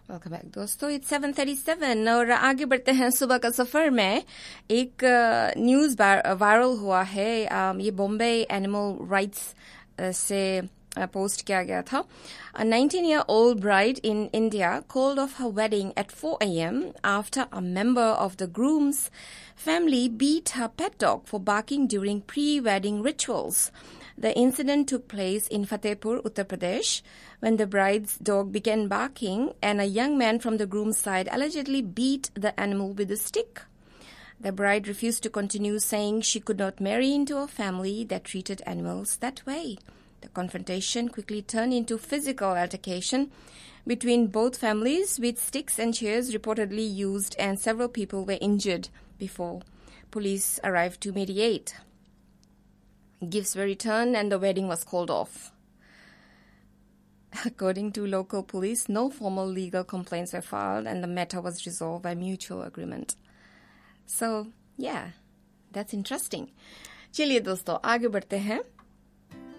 Welcome back दोस्तों, it's 7:37 और आगे बढ़ते हैं सुबह का सफर में। एक न्यूज वायरल हुआ है, ये बॉम्बे एनिमल राइट्स से पोस्ट किया गया था। A 19-year-old bride in India called off her wedding at 4 a.m. after a member of the groom's family beat her pet dog for barking during pre-wedding rituals. The incident took place in Fatehpur, Uttar Pradesh, when the bride's dog began barking and a young man from the groom's side allegedly beat the animal with a stick. The bride refused to continue, saying she could not marry into a family that treated animals that way. The confrontation quickly turned into physical altercation between both families, with sticks and chairs reportedly used, and several people were injured before police arrived to mediate. Gifts were returned and the wedding was called off. According to local police, no formal legal complaints were filed and the matter was resolved by mutual agreement. So, yeah, that's interesting. चलिए दोस्तों, आगे बढ़ते हैं।